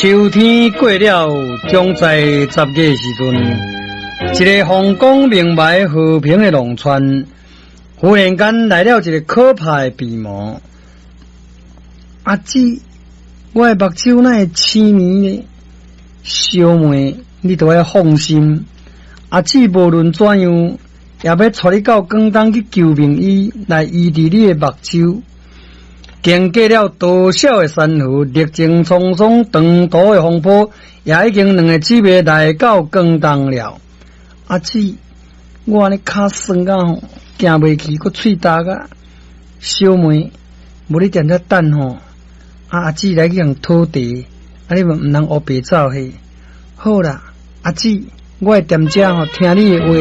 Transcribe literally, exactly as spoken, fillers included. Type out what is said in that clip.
秋天过了，将在十月时阵，一个风光明媚、和平的农村，忽然间来了一个可怕的鼻毛。阿姊，我的目睭哪会青面呢？小妹，你都要放心，阿姊无论怎样，也要带你到广东去求名医来医治你的目睭。经过了多少的山河，历经沧桑长途的风波，也已经两个姊妹来到广东了。阿姊，我安尼脚酸啊吼，行袂去，佮喙焦啊。小妹，无你踮遮等吼，啊阿姊来去向讨茶，啊你嘛毋通黑白走嘿。好啦，阿姊，我会踮遮吼听你的话。